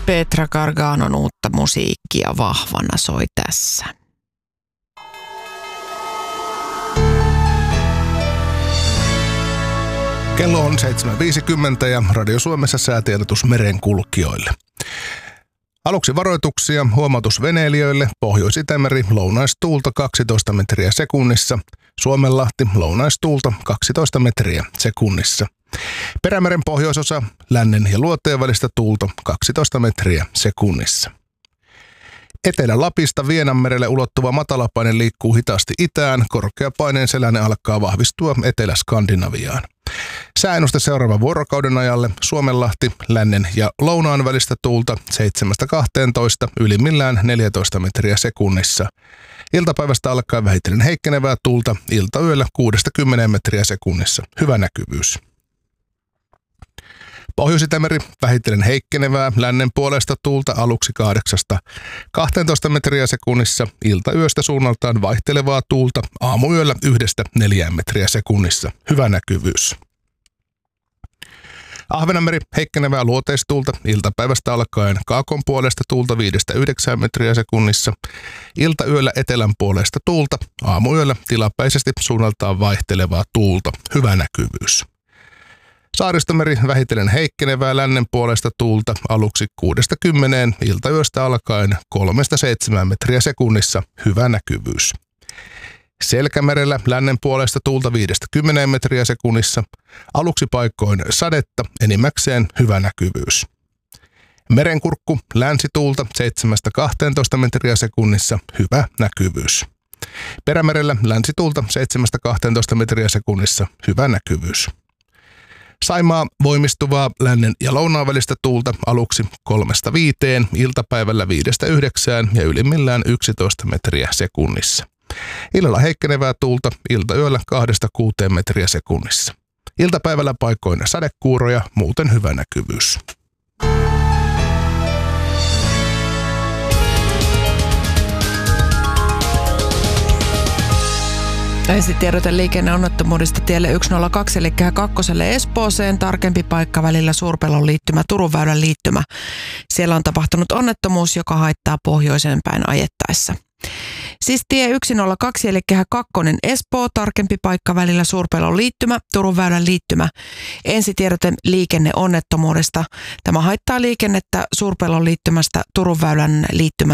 Petra Garganon uutta musiikkia vahvana soi tässä. Kello on 7.50 ja Radio Suomessa säätiedotus merenkulkijoille. Aluksi varoituksia, huomautus veneilijöille, Pohjois-Itämeri, lounaistuulta 12 metriä sekunnissa, Suomenlahti, lounaistuulta 12 metriä sekunnissa. Perämeren pohjoisosa, lännen ja luoteen välistä tuulta 12 metriä sekunnissa. Etelä-Lapista Vienanmerelle ulottuva matalapaine liikkuu hitaasti itään, korkeapaineen selänne alkaa vahvistua Etelä-Skandinaviaan. Sääennuste seuraavan vuorokauden ajalle, Suomenlahti, lännen ja lounaan välistä tuulta 7-12, ylimmillään 14 metriä sekunnissa. Iltapäivästä alkaen vähitellen heikkenevää tuulta, iltayöllä 6-10 metriä sekunnissa. Hyvä näkyvyys. Pohjois-Itämeri vähitellen heikkenevää, lännen puolesta tuulta aluksi 8-12 metriä sekunnissa, iltayöstä suunnaltaan vaihtelevaa tuulta, aamuyöllä 1-4 metriä sekunnissa. Hyvä näkyvyys. Ahvenanmeri heikkenevää luoteistuulta, iltapäivästä alkaen kaakon puolesta tuulta 5-9 metriä sekunnissa, iltayöllä etelän puolesta tuulta, aamuyöllä tilapäisesti suunnaltaan vaihtelevaa tuulta. Hyvä näkyvyys. Saaristomeri vähitellen heikkenevää, lännen puolesta tuulta aluksi 6-10, iltayöstä alkaen 3-7 metriä sekunnissa. Hyvä näkyvyys. Selkämerellä lännen puolesta tuulta 5-10 metriä sekunnissa, aluksi paikkoin sadetta, enimmäkseen hyvä näkyvyys. Merenkurkku länsituulta 7-12 metriä sekunnissa, hyvä näkyvyys. Perämerellä länsituulta 7-12 metriä sekunnissa, hyvä näkyvyys. Saimaa voimistuvaa lännen ja lounaan välistä tuulta aluksi 3-5, iltapäivällä 5-9 ja ylimmillään 11 metriä sekunnissa. Illalla heikkenevää tuulta, iltayöllä 2-6 metriä sekunnissa. Iltapäivällä paikoin sadekuuroja, muuten hyvä näkyvyys. Ensitiedote liikenneonnettomuudesta tielle 102 eli Kehä kakkoselle Espooseen, tarkempi paikka välillä Suurpellon liittymä, Turun väylän liittymä. Siellä on tapahtunut onnettomuus, joka haittaa pohjoiseen päin ajettaessa. Siis tie 102 eli Kehä kakkonen Espoo, tarkempi paikka välillä Suurpellon liittymä, Turun väylän liittymä. Ensitiedote liikenneonnettomuudesta. Tämä haittaa liikennettä Suurpellon liittymästä Turun väylän liittymän